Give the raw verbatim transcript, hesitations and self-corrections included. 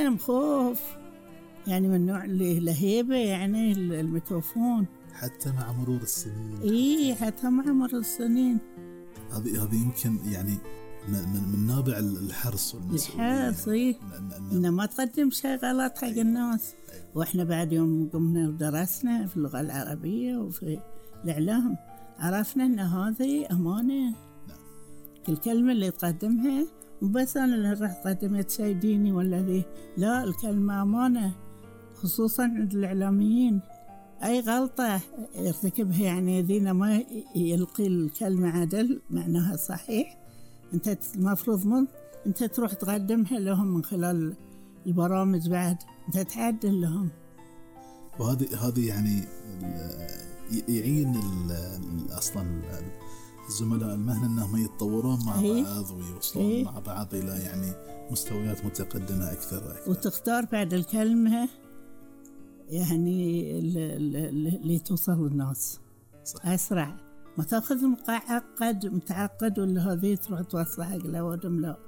عندهم خوف، يعني من النوع اللي لهيبة، يعني الميكروفون حتى مع مرور السنين. إيه حتى مع مرور السنين. هذه هذه يمكن يعني من من نابع الحرص والمسؤولية. الحرص إيه إن ما تقدم شيء غلط حق أيوة. الناس. أيوة. وإحنا بعد يوم قمنا ودرسنا في اللغة العربية وفي الإعلام عرفنا أن هذه أمانة. نعم. كل كلمة اللي تقدمها مو بس أنا اللي راح قدمت شيء ديني ولا ذي، لا، الكلمة أمانة، خصوصا عند الإعلاميين. أي غلطة يرتكبها يعني ذينا ما يلقي الكلمة عدل معناها صحيح، أنت المفروض من أنت تروح تقدمها لهم من خلال البرامج، بعد أنت تعدل لهم. وهذه هذه يعني يعين أصلا الزملاء المهنة أنهم يتطورون مع إيه؟ بعض ويوصلون إيه؟ مع بعض إلى يعني مستويات متقدمة أكثر, أكثر. وتختار بعد الكلمة يعني اللي توصل للناس صح. أسرع، ما تأخذ مقعقد متعقد ولا هذه تروح توصل حق الأودم، لا.